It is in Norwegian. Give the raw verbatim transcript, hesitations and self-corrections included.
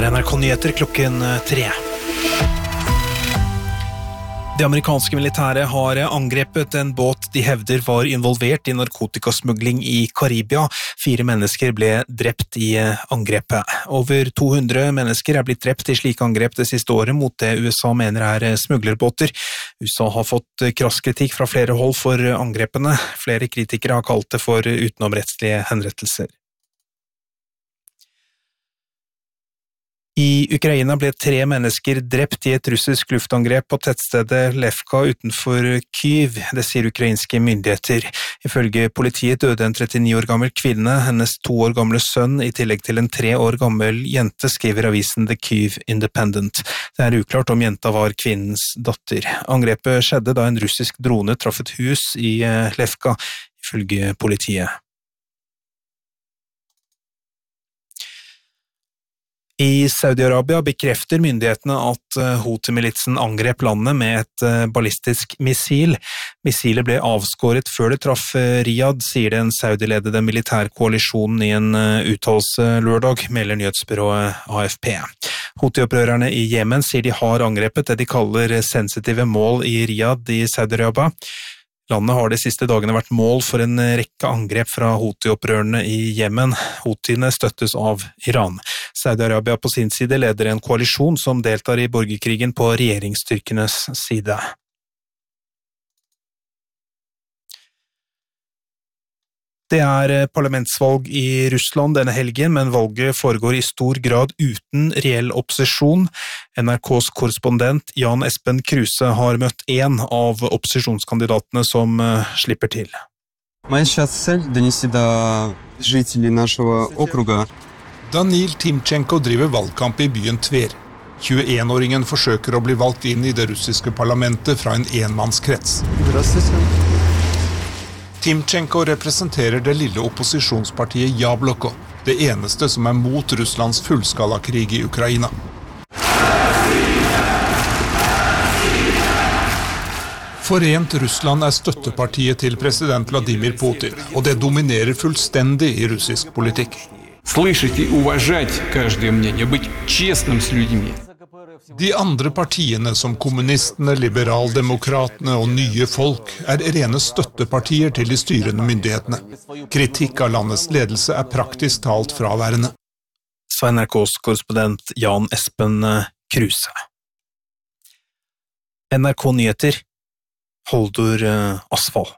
N R K-nyheter klokken tre. Det amerikanske militæret har angrepet en båt de hevder var involvert i narkotikasmugling i Karibia. Fire mennesker ble drept i angrepet. Over to hundre mennesker er blitt drept i slike angrep det siste året mot det U S A mener er smuglerbåter. U S A har fått krass kritikk fra flere hold for angrepene. Flere kritikere har kalt det for utenomrettslige henrettelser. I Ukraina ble tre mennesker drept i et russisk luftangrep på tettstedet Levka utenfor Kyiv, det sier ukrainske myndigheter. Ifølge politiet døde en trettini år gammel kvinne, hennes to år gamle sønn, i tillegg til en tre år gammel jente, skriver avisen The Kyiv Independent. Det er uklart om jenta var kvinnens datter. Angrepet skjedde da en russisk drone traff et hus i Levka, ifølge politiet. I Saudi-Arabia bekrefter myndighetene at Houthi-militsen angrep landet med et ballistisk missil. Missilet ble avskåret før det traff Riyadh, sier den Saudi-ledede militærkoalisjonen i en uttalelse lørdag, melder nyhetsbyrået A F P. Houthi-opprørerne i Yemen sier de har angrepet det de kaller sensitive mål i Riyadh i Saudi-Arabia. Landet har de siste dagene vært mål for en rekke angrep fra Houthi-opprørerne i Yemen. Houthiene støttes av Iran. Saudi-Arabia på sin side leder en koalisjon som deltar i borgerkrigen på regjeringsstyrkenes side. Det er parlamentsvalg i Russland denne helgen, men valget foregår i stor grad uten reell opposisjon. N R K's korrespondent Jan Espen Kruse har møtt en av opposisjonskandidatene som slipper til. Моя сейчас цель донести до жителей нашего округа. Danil Timchenko driver valgkamp i byen Tver. tjueen-åringen forsøker å bli valgt inn i det russiske parlamentet fra en enmannskrets. Здравствуйте. Timchenko representerer det lille opposisjonspartiet Jabloko, det eneste som er mot Russlands fullskalakrig i Ukraina. Forent Russland er støttepartiet til president Vladimir Putin, og det dominerer fullstendig i russisk politikk. Слышать и уважать каждое мнение, быть честным с людьми. De andre partiene som kommunistene, liberaldemokratene og nye folk er rene støttepartier til de styrende myndighetene. Kritikk av landets ledelse er praktisk talt fraværende. Sa N R K's korrespondent Jan Espen Kruse. N R K-nyheter, Holdur Asfald.